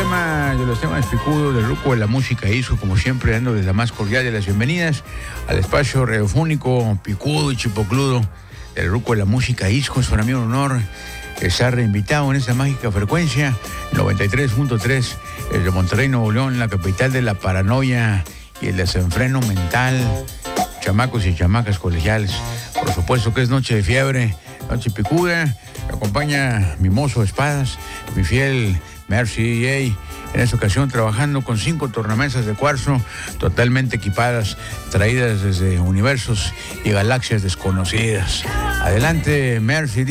de los temas picudos del Ruco de la Música Isco, como siempre, dándoles la más cordial de las bienvenidas al espacio radiofónico picudo y chipocludo del Ruco de la Música Isco. Es para mí un honor estar invitado en esta mágica frecuencia 93.3 desde Monterrey, Nuevo León, la capital de la paranoia y el desenfreno mental. Chamacos y chamacas colegiales, por supuesto que es noche de fiebre, noche picuda. Me acompaña mi mozo de espadas, mi fiel Mercy DJ, en esta ocasión trabajando con 5 tornamesas de cuarzo totalmente equipadas, traídas desde universos y galaxias desconocidas. Adelante, Mercy DJ.